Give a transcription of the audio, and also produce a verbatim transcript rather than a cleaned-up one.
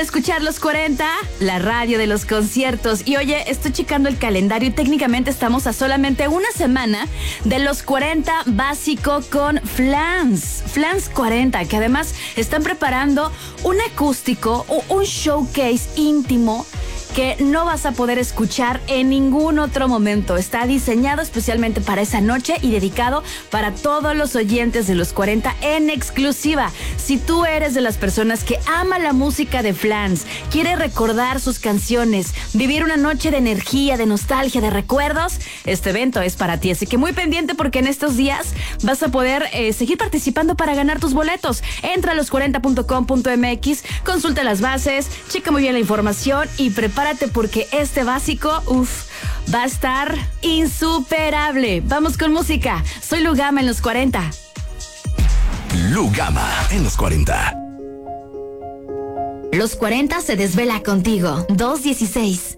Escuchar los cuarenta, la radio de los conciertos. Y oye, estoy checando el calendario y técnicamente estamos a solamente una semana de los cuarenta básico con Flans. Flans cuarenta, que además están preparando un acústico o un showcase íntimo que no vas a poder escuchar en ningún otro momento. Está diseñado especialmente para esa noche y dedicado para todos los oyentes de los cuarenta en exclusiva. Si tú eres de las personas que ama la música de Flans, quiere recordar sus canciones, vivir una noche de energía, de nostalgia, de recuerdos, este evento es para ti. Así que muy pendiente porque en estos días vas a poder eh, seguir participando para ganar tus boletos. Entra a los cuarenta punto com punto m x, consulta las bases, checa muy bien la información y prepara Prepárate porque este básico, uff, va a estar insuperable. Vamos con música. Soy Lugama en los cuarenta. Lugama en los cuarenta. Los cuarenta se desvela contigo. dos dieciséis.